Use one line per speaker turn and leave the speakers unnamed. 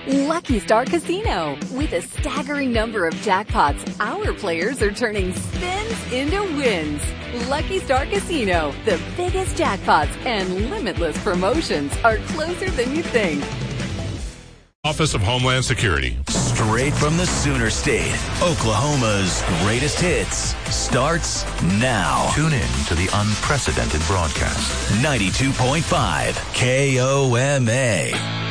Lucky Star Casino. With a staggering number of jackpots, our players are turning spins into wins. Lucky Star Casino. The biggest jackpots and limitless promotions are closer than you think.
Office of Homeland Security.
Straight from the Sooner State, Oklahoma's greatest hits starts now.
Tune in to the unprecedented broadcast.
92.5 KOMA.